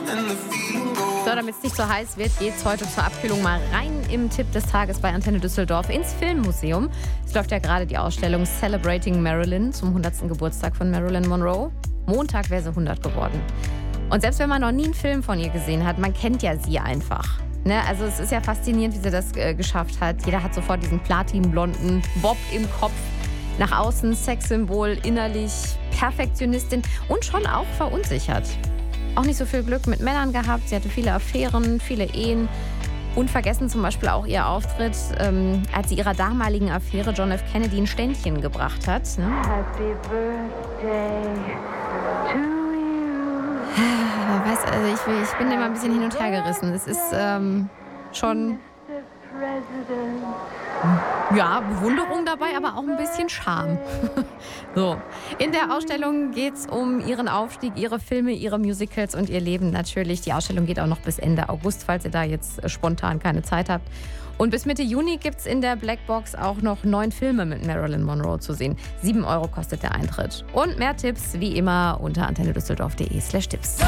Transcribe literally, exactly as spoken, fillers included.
So, damit es nicht so heiß wird, geht's heute zur Abkühlung mal rein im Tipp des Tages bei Antenne Düsseldorf ins Filmmuseum. Es läuft ja gerade die Ausstellung Celebrating Marilyn zum hundertsten Geburtstag von Marilyn Monroe. Montag wäre sie hundert geworden. Und selbst wenn man noch nie einen Film von ihr gesehen hat, man kennt ja sie einfach. Ne? Also es ist ja faszinierend, wie sie das äh, geschafft hat. Jeder hat sofort diesen platinblonden Bob im Kopf. Nach außen Sexsymbol, innerlich Perfektionistin und schon auch verunsichert. Auch nicht so viel Glück mit Männern gehabt. Sie hatte viele Affären, viele Ehen. Unvergessen zum Beispiel auch ihr Auftritt, ähm, als sie ihrer damaligen Affäre John F. Kennedy ein Ständchen gebracht hat. Ne? Happy Birthday to you. Weiß, also ich, will, ich bin immer ein bisschen hin und her gerissen. Es ist ähm, schon ja, Bewunderung dabei, aber auch ein bisschen Scham. So. In der Ausstellung geht es um ihren Aufstieg, ihre Filme, ihre Musicals und ihr Leben natürlich. Die Ausstellung geht auch noch bis Ende August, falls ihr da jetzt spontan keine Zeit habt. Und bis Mitte Juni gibt es in der Blackbox auch noch neun Filme mit Marilyn Monroe zu sehen. Sieben Euro kostet der Eintritt. Und mehr Tipps wie immer unter antennedüsseldorf punkt de slash Tipps.